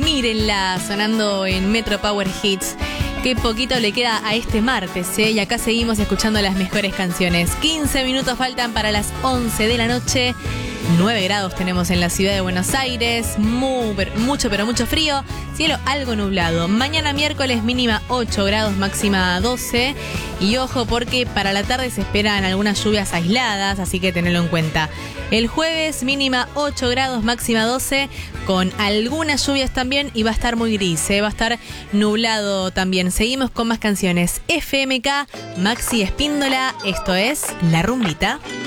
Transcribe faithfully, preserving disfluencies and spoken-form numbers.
Mírenla, sonando en Metro Power Hits. Qué poquito le queda a este martes, ¿eh? Y acá seguimos escuchando las mejores canciones. quince minutos faltan para las once de la noche. nueve grados tenemos en la ciudad de Buenos Aires. Muy, mucho, pero mucho frío. Cielo algo nublado. Mañana miércoles mínima ocho grados, máxima doce. Y ojo porque para la tarde se esperan algunas lluvias aisladas, así que tenedlo en cuenta. El jueves mínima ocho grados, máxima doce, con algunas lluvias también y va a estar muy gris, ¿eh? Va a estar nublado también. Seguimos con más canciones. F M K, Maxi Espíndola, esto es La Rumbita.